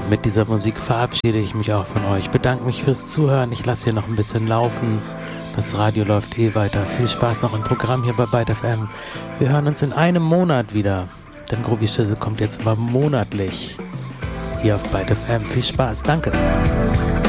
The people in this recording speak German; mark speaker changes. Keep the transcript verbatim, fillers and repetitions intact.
Speaker 1: Und mit dieser Musik verabschiede ich mich auch von euch. Bedanke mich fürs Zuhören. Ich lasse hier noch ein bisschen laufen. Das Radio läuft eh weiter. Viel Spaß noch im Programm hier bei Byte F M. Wir hören uns in einem Monat wieder. Denn Groovy Schissel kommt jetzt mal monatlich hier auf Byte F M. Viel Spaß. Danke.